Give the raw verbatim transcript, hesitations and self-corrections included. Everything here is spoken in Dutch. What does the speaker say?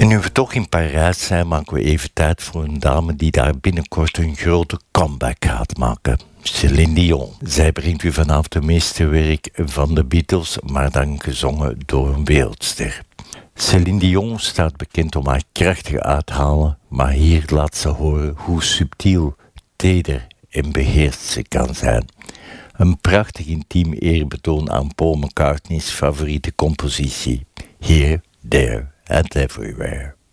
En nu we toch in Parijs zijn, maken we even tijd voor een dame die daar binnenkort een grote comeback gaat maken. Céline Dion. Zij brengt u vanavond het meeste werk van de Beatles, maar dan gezongen door een wereldster. Céline Dion staat bekend om haar krachtige uithalen, maar hier laat ze horen hoe subtiel, teder en beheerst ze kan zijn. Een prachtig intiem eerbetoon aan Paul McCartney's favoriete compositie. Here, There and Everywhere.